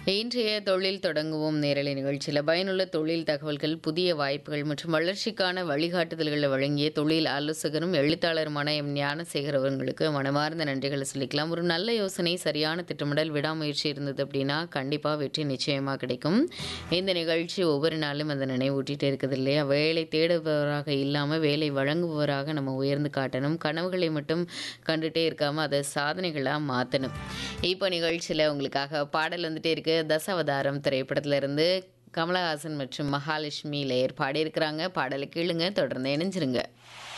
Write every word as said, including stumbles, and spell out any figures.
இன்றைய தொழில் தொடங்குவோம் நேரலை நிகழ்ச்சியில் பயனுள்ள தொழில் தகவல்கள், புதிய வாய்ப்புகள் மற்றும் வளர்ச்சிக்கான வழிகாட்டுதல்களை வழங்கிய தொழில் ஆலோசகரும் எழுத்தாளருமான எம் ஞானசேகர் அவர்களுக்கு மனமார்ந்த நன்றிகளை சொல்லிக்கலாம். ஒரு நல்ல யோசனை, சரியான திட்டமிடல், விடாமுயற்சி இருந்தது அப்படின்னா கண்டிப்பாக வெற்றி நிச்சயமாக கிடைக்கும். இந்த நிகழ்ச்சி ஒவ்வொரு நாளும் அதை நினைவூட்டிகிட்டே இருக்குது இல்லையா? வேலை தேடுபவராக இல்லாமல் வேலை வழங்குபவராக நம்ம உயர்ந்து காட்டணும். கனவுகளை மட்டும் கண்டுகிட்டே இருக்காமல் அதை சாதனைகளாக மாற்றணும். இப்போ நிகழ்ச்சியில் உங்களுக்காக பாடல் வந்துட்டே இருக்கு. தசாவதாரம் திரைப்படத்திலிருந்து கமலஹாசன் மற்றும் மகாலட்சுமி லேயர் பாடியிருக்கிறாங்க. பாடலை கேளுங்க, தொடர்ந்து இணைஞ்சிருங்க.